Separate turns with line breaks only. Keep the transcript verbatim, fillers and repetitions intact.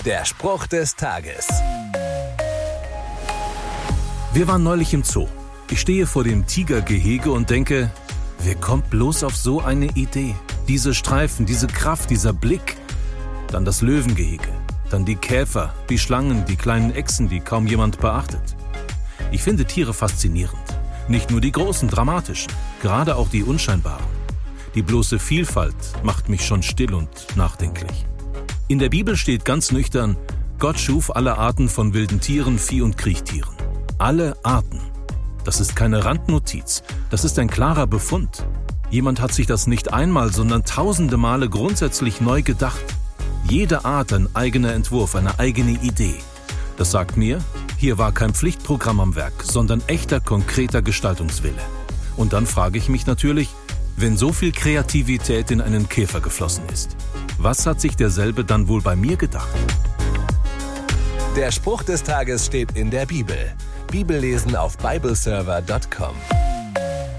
Der Spruch des Tages.
Wir waren neulich im Zoo. Ich stehe vor dem Tigergehege und denke, wer kommt bloß auf so eine Idee? Diese Streifen, diese Kraft, dieser Blick. Dann das Löwengehege, dann die Käfer, die Schlangen, die kleinen Echsen, die kaum jemand beachtet. Ich finde Tiere faszinierend. Nicht nur die großen, dramatischen, gerade auch die unscheinbaren. Die bloße Vielfalt macht mich schon still und nachdenklich. In der Bibel steht ganz nüchtern, Gott schuf alle Arten von wilden Tieren, Vieh- und Kriechtieren. Alle Arten. Das ist keine Randnotiz, das ist ein klarer Befund. Jemand hat sich das nicht einmal, sondern tausende Male grundsätzlich neu gedacht. Jede Art ein eigener Entwurf, eine eigene Idee. Das sagt mir, hier war kein Pflichtprogramm am Werk, sondern echter, konkreter Gestaltungswille. Und dann frage ich mich natürlich, wenn so viel Kreativität in einen Käfer geflossen ist, was hat sich derselbe dann wohl bei mir gedacht?
Der Spruch des Tages steht in der Bibel. Bibellesen auf bibleserver punkt com.